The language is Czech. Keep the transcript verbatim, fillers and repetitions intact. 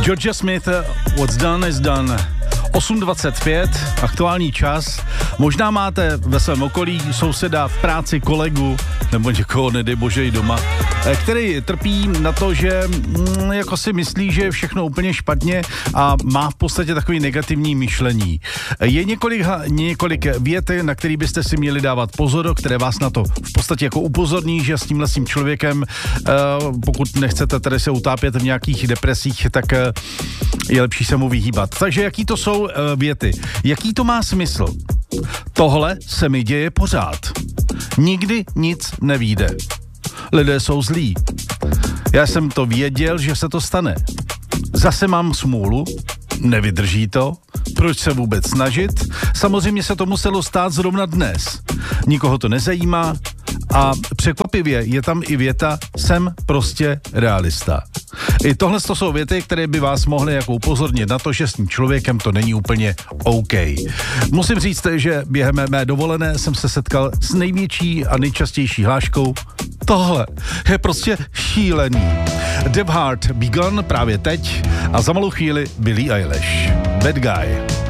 Georgia Smith, What's Done is Done. osm dvacet pět, aktuální čas. Možná máte ve svém okolí souseda, v práci, kolegu, nebo někoho, nedej bože, i doma, který trpí na to, že mm, jako si myslí, že je všechno úplně špatně a má v podstatě takový negativní myšlení. Je několik, několik vět, na který byste si měli dávat pozor, které vás na to v podstatě jako upozorní, že s tímhle s tím člověkem, uh, pokud nechcete tady se utápět v nějakých depresích, tak uh, je lepší se mu vyhýbat. Takže jaký to jsou uh, věty? Jaký to má smysl? Tohle se mi děje pořád. Nikdy nic nevyjde. Lidé jsou zlí. Já jsem to věděl, že se to stane. Zase mám smůlu. Nevydrží to. Proč se vůbec snažit? Samozřejmě se to muselo stát zrovna dnes. Nikoho to nezajímá a překvapivě je tam i věta jsem prostě realista. I tohle to jsou věty, které by vás mohly jako upozornit na to, že s tím člověkem to není úplně OK. Musím říct, že během mé dovolené jsem se setkal s největší a nejčastější hláškou tohle je prostě šílený. Dev Heart Begun právě teď a za malou chvíli Billie Eilish. Bad Guy.